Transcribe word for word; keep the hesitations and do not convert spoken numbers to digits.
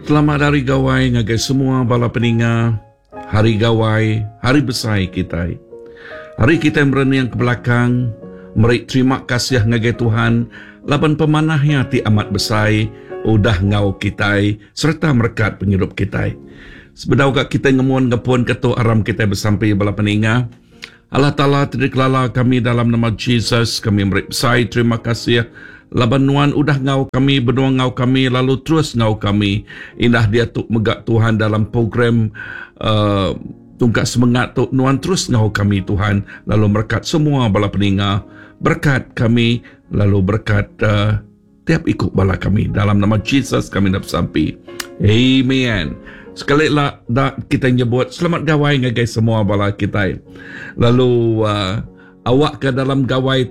Selamat Hari Gawai ngagai semua bala peninga. Hari Gawai, hari besar kita. Hari kita mereni yang ke belakang. Meri terima kasih ngagai Tuhan. Laban pemanahnya ti amat besar. Udah ngau kita serta merkat penhidup kita. Sebedau kak kita ngemuan ngepun ketua aram kita bersampai bala peninga. Allah Ta'ala teriklala kami dalam nama Jesus. Kami meri besar terima kasih. Laban nuan udah ngau kami, benua ngau kami, lalu terus ngau kami. Indah dia tuk megak Tuhan dalam program uh, tungkak semangat tuk nuan terus ngau kami Tuhan. Lalu berkat semua bala peninga, berkat kami, lalu berkat uh, tiap ikut bala kami. Dalam nama Jesus kami nak sampai. Amen. Sekali lah dah kita nyebut selamat gawai ngagai semua bala kita. Lalu uh, awak ke dalam gawai